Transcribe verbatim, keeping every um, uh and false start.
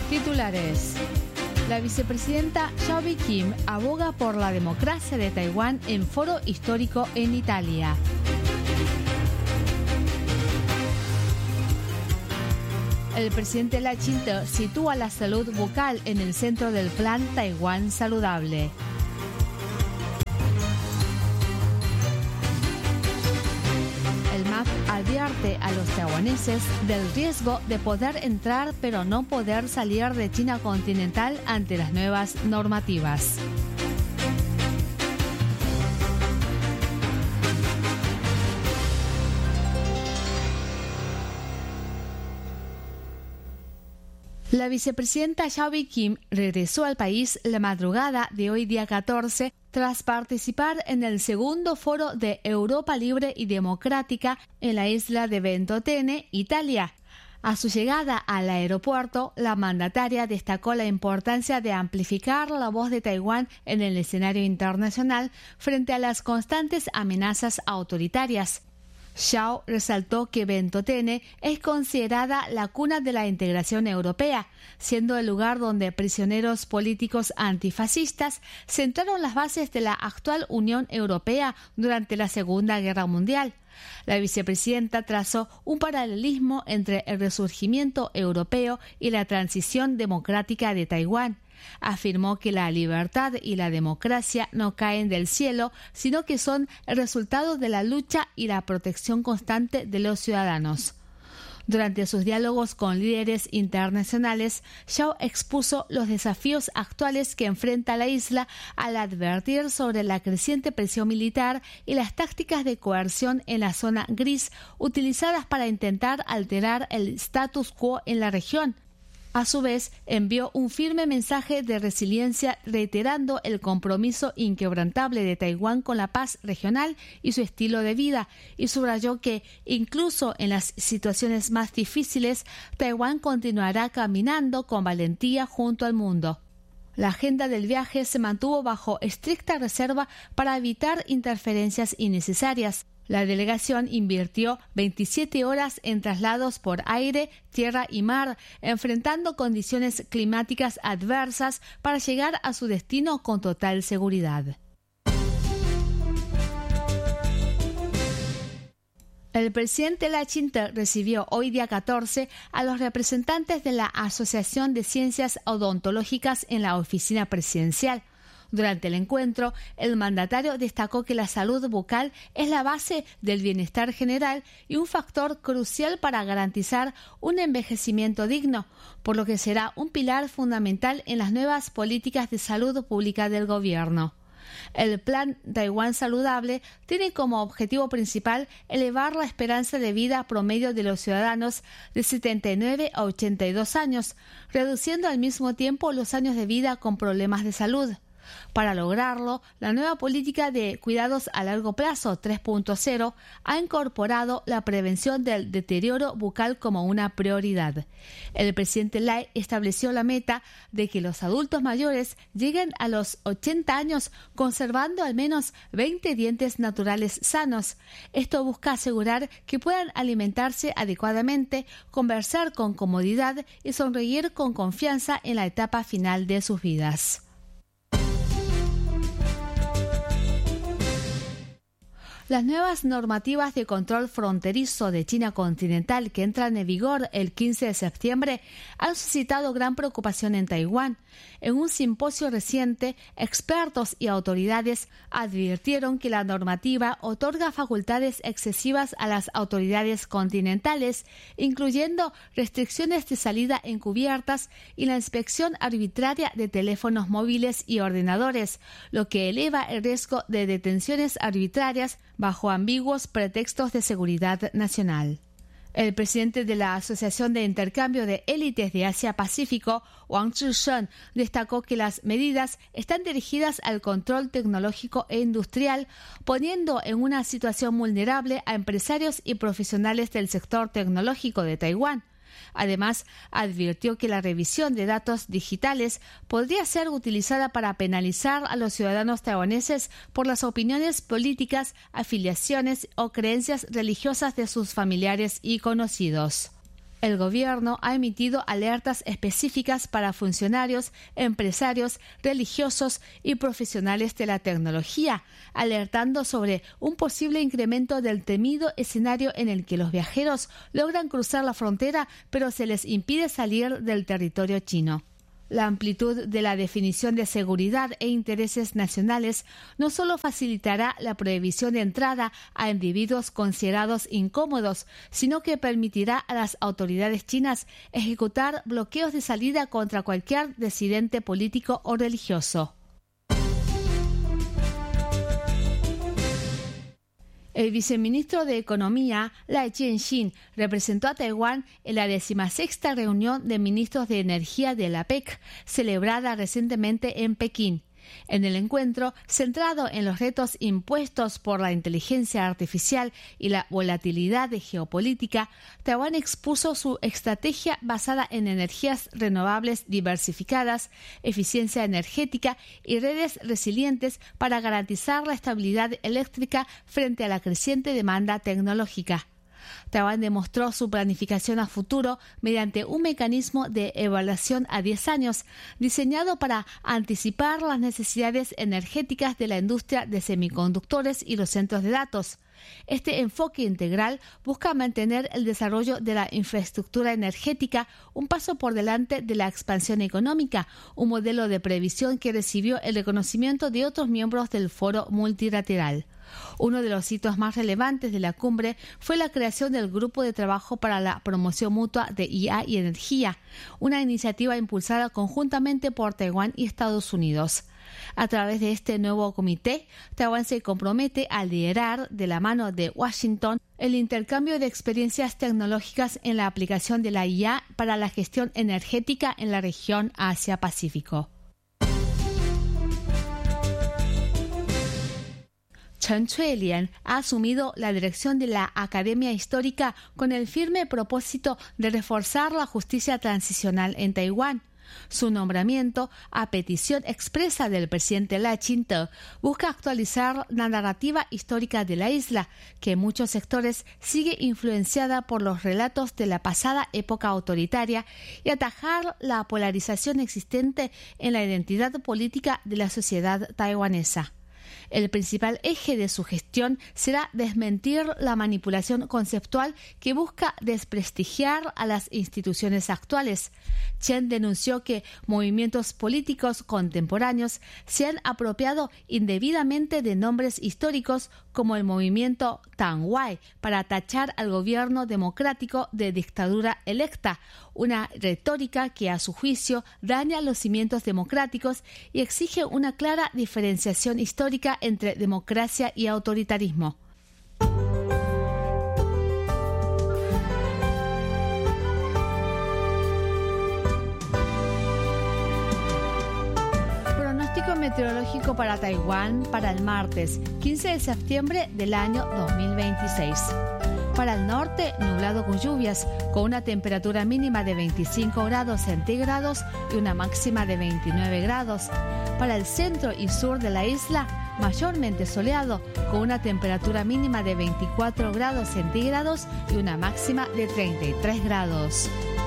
Titulares. La vicepresidenta Xiaobi Kim aboga por la democracia de Taiwán en foro histórico en Italia. El presidente Lai Ching-te sitúa la salud bucal en el centro del plan Taiwán Saludable. El M A P advierte a los taiwaneses del riesgo de poder entrar pero no poder salir de China continental ante las nuevas normativas. La vicepresidenta Xiaobi Kim regresó al país la madrugada de hoy día catorce tras participar en el segundo foro de Europa Libre y Democrática en la isla de Ventotene, Italia. A su llegada al aeropuerto, la mandataria destacó la importancia de amplificar la voz de Taiwán en el escenario internacional frente a las constantes amenazas autoritarias. Xiao resaltó que Ventotene es considerada la cuna de la integración europea, siendo el lugar donde prisioneros políticos antifascistas sentaron las bases de la actual Unión Europea durante la Segunda Guerra Mundial. La vicepresidenta trazó un paralelismo entre el resurgimiento europeo y la transición democrática de Taiwán. Afirmó que la libertad y la democracia no caen del cielo, sino que son el resultado de la lucha y la protección constante de los ciudadanos. Durante sus diálogos con líderes internacionales, Xiao expuso los desafíos actuales que enfrenta la isla al advertir sobre la creciente presión militar y las tácticas de coerción en la zona gris utilizadas para intentar alterar el status quo en la región. A su vez, envió un firme mensaje de resiliencia reiterando el compromiso inquebrantable de Taiwán con la paz regional y su estilo de vida, y subrayó que, incluso en las situaciones más difíciles, Taiwán continuará caminando con valentía junto al mundo. La agenda del viaje se mantuvo bajo estricta reserva para evitar interferencias innecesarias. La delegación invirtió veintisiete horas en traslados por aire, tierra y mar, enfrentando condiciones climáticas adversas para llegar a su destino con total seguridad. El presidente Lai Ching-te recibió hoy día catorce a los representantes de la Asociación de Ciencias Odontológicas en la oficina presidencial. Durante el encuentro, el mandatario destacó que la salud bucal es la base del bienestar general y un factor crucial para garantizar un envejecimiento digno, por lo que será un pilar fundamental en las nuevas políticas de salud pública del gobierno. El Plan Taiwán Saludable tiene como objetivo principal elevar la esperanza de vida promedio de los ciudadanos de setenta y nueve a ochenta y dos años, reduciendo al mismo tiempo los años de vida con problemas de salud. Para lograrlo, la nueva política de cuidados a largo plazo tres punto cero ha incorporado la prevención del deterioro bucal como una prioridad. El presidente Lai estableció la meta de que los adultos mayores lleguen a los ochenta años conservando al menos veinte dientes naturales sanos. Esto busca asegurar que puedan alimentarse adecuadamente, conversar con comodidad y sonreír con confianza en la etapa final de sus vidas. Las nuevas normativas de control fronterizo de China continental que entran en vigor el quince de septiembre han suscitado gran preocupación en Taiwán. En un simposio reciente, expertos y autoridades advirtieron que la normativa otorga facultades excesivas a las autoridades continentales, incluyendo restricciones de salida encubiertas y la inspección arbitraria de teléfonos móviles y ordenadores, lo que eleva el riesgo de detenciones arbitrarias bajo ambiguos pretextos de seguridad nacional. El presidente de la Asociación de Intercambio de Élites de Asia-Pacífico, Wang Zhishen, destacó que las medidas están dirigidas al control tecnológico e industrial, poniendo en una situación vulnerable a empresarios y profesionales del sector tecnológico de Taiwán. Además, advirtió que la revisión de datos digitales podría ser utilizada para penalizar a los ciudadanos taiwaneses por las opiniones políticas, afiliaciones o creencias religiosas de sus familiares y conocidos. El gobierno ha emitido alertas específicas para funcionarios, empresarios, religiosos y profesionales de la tecnología, alertando sobre un posible incremento del temido escenario en el que los viajeros logran cruzar la frontera, pero se les impide salir del territorio chino. La amplitud de la definición de seguridad e intereses nacionales no solo facilitará la prohibición de entrada a individuos considerados incómodos, sino que permitirá a las autoridades chinas ejecutar bloqueos de salida contra cualquier disidente político o religioso. El viceministro de Economía, Lai Jianxin, representó a Taiwán en la decimasexta reunión de ministros de Energía de la A P E C, celebrada recientemente en Pekín. En el encuentro, centrado en los retos impuestos por la inteligencia artificial y la volatilidad de geopolítica, Taiwán expuso su estrategia basada en energías renovables diversificadas, eficiencia energética y redes resilientes para garantizar la estabilidad eléctrica frente a la creciente demanda tecnológica. Taiwán demostró su planificación a futuro mediante un mecanismo de evaluación a diez años, diseñado para anticipar las necesidades energéticas de la industria de semiconductores y los centros de datos. Este enfoque integral busca mantener el desarrollo de la infraestructura energética un paso por delante de la expansión económica, un modelo de previsión que recibió el reconocimiento de otros miembros del Foro Multilateral. Uno de los hitos más relevantes de la cumbre fue la creación del Grupo de Trabajo para la Promoción Mutua de I A y Energía, una iniciativa impulsada conjuntamente por Taiwán y Estados Unidos. A través de este nuevo comité, Taiwán se compromete a liderar, de la mano de Washington, el intercambio de experiencias tecnológicas en la aplicación de la I A para la gestión energética en la región Asia-Pacífico. Chen Chuelian ha asumido la dirección de la Academia Histórica con el firme propósito de reforzar la justicia transicional en Taiwán. Su nombramiento, a petición expresa del presidente Lai Ching-te, busca actualizar la narrativa histórica de la isla, que en muchos sectores sigue influenciada por los relatos de la pasada época autoritaria, y atajar la polarización existente en la identidad política de la sociedad taiwanesa. El principal eje de su gestión será desmentir la manipulación conceptual que busca desprestigiar a las instituciones actuales. Chen denunció que movimientos políticos contemporáneos se han apropiado indebidamente de nombres históricos como el movimiento Tangwai para tachar al gobierno democrático de dictadura electa, una retórica que a su juicio daña los cimientos democráticos y exige una clara diferenciación histórica entre democracia y autoritarismo. Pronóstico meteorológico para Taiwán para el martes, quince de septiembre del año dos mil veintiséis. Para el norte, nublado con lluvias, con una temperatura mínima de veinticinco grados centígrados y una máxima de veintinueve grados. Para el centro y sur de la isla, mayormente soleado, con una temperatura mínima de veinticuatro grados centígrados y una máxima de treinta y tres grados.